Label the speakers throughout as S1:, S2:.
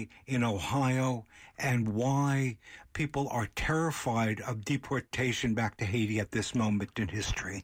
S1: today in Ohio and why people are terrified of deportation back to Haiti at this moment in history?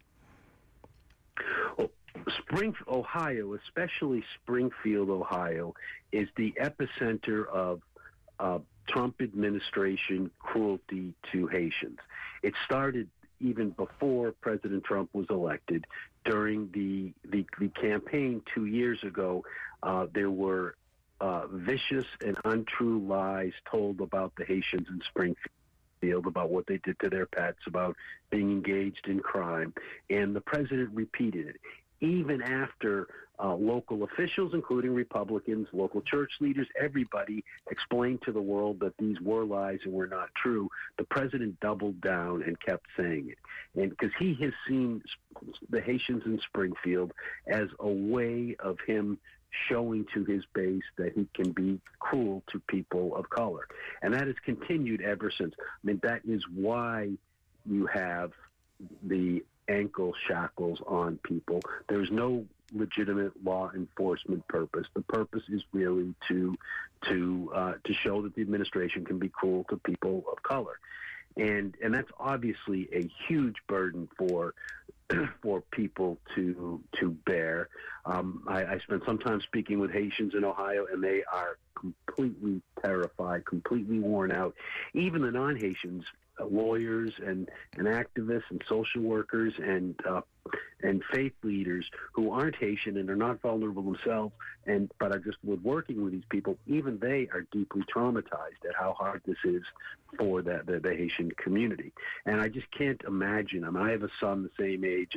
S2: Well, Ohio, especially Springfield, Ohio, is the epicenter of Trump administration cruelty to Haitians. It started even before President Trump was elected. During the campaign 2 years ago, there were vicious and untrue lies told about the Haitians in Springfield, about what they did to their pets, about being engaged in crime, and the president repeated it. Even after local officials, including Republicans, local church leaders, everybody explained to the world that these were lies and were not true, the president doubled down and kept saying it. And because he has seen the Haitians in Springfield as a way of him showing to his base that he can be cruel to people of color. And that has continued ever since. I mean, that is why you have the ankle shackles on people. There's no legitimate law enforcement purpose. The purpose is really to show that the administration can be cruel to people of color, and that's obviously a huge burden for people to bear. I spent some time speaking with Haitians in Ohio, and they are completely terrified, completely worn out. Even the non-Haitians, lawyers and activists and social workers and faith leaders who aren't Haitian and are not vulnerable themselves, but are just working with these people, even they are deeply traumatized at how hard this is for the Haitian community. And I just can't imagine. I mean, I have a son the same age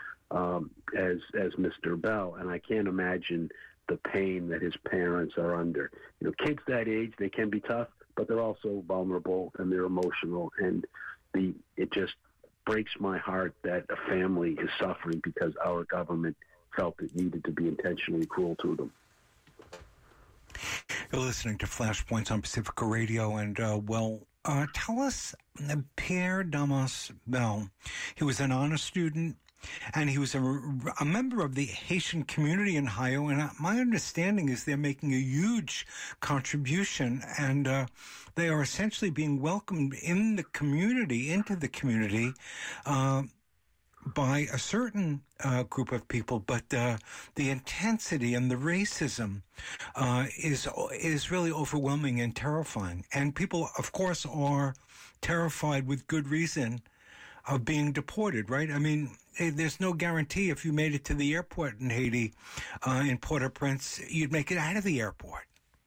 S2: as Mr. Bell, and I can't imagine the pain that his parents are under. You know, kids that age, they can be tough, but they're also vulnerable and they're emotional, and it just breaks my heart that a family is suffering because our government felt it needed to be intentionally cruel to them.
S1: You're listening to Flashpoints on Pacifica Radio, and tell us, Pierre Damas Bell, he was an honor student, and he was a member of the Haitian community in Ohio, and my understanding is they're making a huge contribution, and they are essentially being welcomed into the community by a certain group of people, but the intensity and the racism is really overwhelming and terrifying. And people, of course, are terrified with good reason of being deported, right? I mean, there's no guarantee if you made it to the airport in Haiti, in Port-au-Prince, you'd make it out of the airport.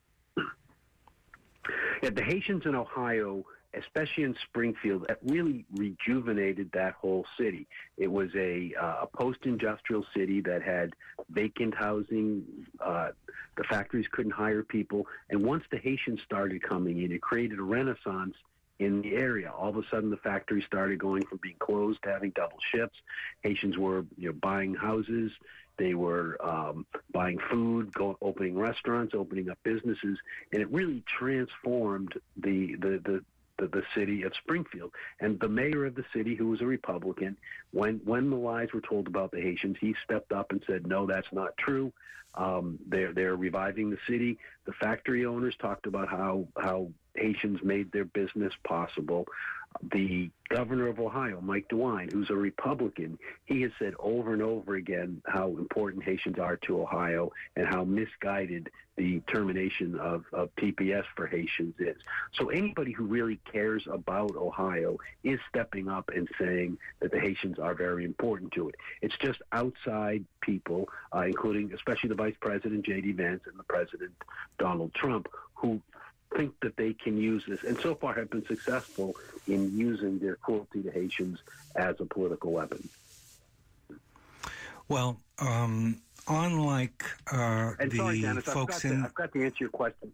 S2: Yeah, the Haitians in Ohio, especially in Springfield, that really rejuvenated that whole city. It was a post-industrial city that had vacant housing. The factories couldn't hire people. And once the Haitians started coming in, it created a renaissance in the area. All of a sudden, the factory started going from being closed to having double shifts. Haitians were, buying houses. They were buying food, opening restaurants, opening up businesses, and it really transformed the city of Springfield. And the mayor of the city, who was a Republican, when the lies were told about the Haitians, he stepped up and said, no, that's not true. They're reviving the city. The factory owners talked about how Haitians made their business possible. The governor of Ohio, Mike DeWine, who's a Republican, he has said over and over again how important Haitians are to Ohio and how misguided the termination of TPS for Haitians is. So anybody who really cares about Ohio is stepping up and saying that the Haitians are very important to it. It's just outside people, including especially the Vice President, J.D. Vance, and the President, Donald Trump, who think that they can use this, and so far have been successful in using their cruelty to Haitians as a political weapon.
S1: Well, unlike
S2: sorry, Dennis,
S1: folks
S2: I've got to answer your question.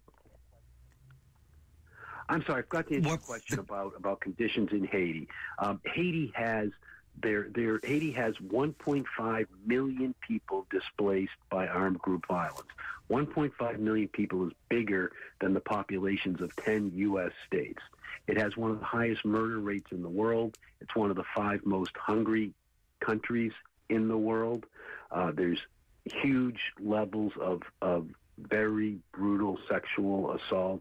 S2: I'm sorry, I've got to answer your question about conditions in Haiti. Haiti has 1.5 million people displaced by armed group violence. 1.5 million people is bigger than the populations of 10 U.S. states. It has one of the highest murder rates in the world. It's one of the 5 most hungry countries in the world. There's huge levels of very brutal sexual assault